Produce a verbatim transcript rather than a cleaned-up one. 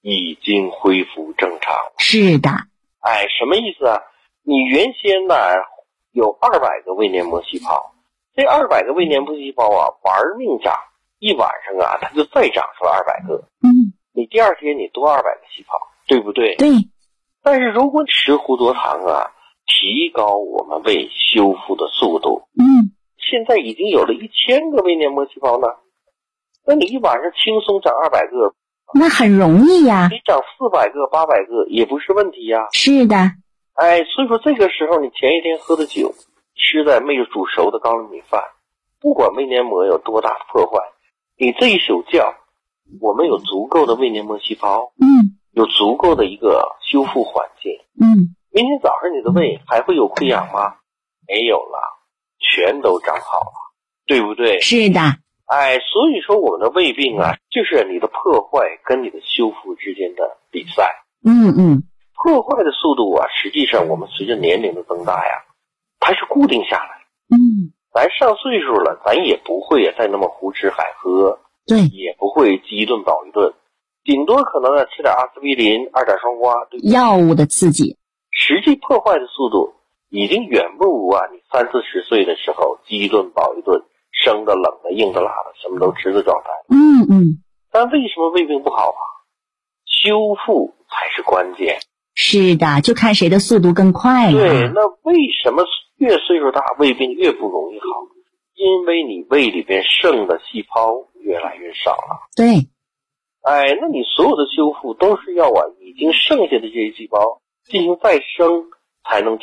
已经恢复正常。 是的。 哎，什么意思啊？你原先呢有二百个胃黏膜细胞，这二百个胃黏膜细胞啊玩命长，一晚上啊它就再长出来二百个。 嗯， 你第二天你多二百个细胞，对不对？ 对。 但是如果吃胡多糖啊，提高我们胃修复的速度。 嗯， 现在已经有了一千个胃黏膜细胞呢，那你一晚上轻松长二百个， 那很容易呀。 你长四百个、八百个也不是问题呀。 是的。 哎，所以说这个时候你前一天喝的酒，吃的没有煮熟的高粱米饭，不管胃黏膜有多大的破坏，你这一宿觉，我们有足够的胃黏膜细胞， 嗯， 有足够的一个修复环境。 嗯， 明天早上你的胃还会有溃疡吗？没有了，全都长好了，对不对？ 是的。 哎，所以说我们的胃病啊，就是你的破坏跟你的修复之间的比赛。 嗯嗯。 破坏的速度啊，实际上我们随着年龄的增大呀，它是固定下来。 嗯， 咱上岁数了，咱也不会再那么胡吃海喝， 对， 也不会饥一顿饱一顿，顶多可能啊吃点阿司匹林、二甲双胍，对不对？ 药物的刺激， 实际破坏的速度已经远不如啊你三四十岁的时候饥一顿饱一顿，生的冷的硬的辣的什么都吃的状态。 嗯嗯。 但为什么胃病不好啊？修复才是关键。 是的，就看谁的速度更快了。 对，那为什么越岁数大胃病越不容易好？因为你胃里边剩的细胞越来越少了。 对。 哎，那你所有的修复都是要啊已经剩下的这些细胞进行再生才能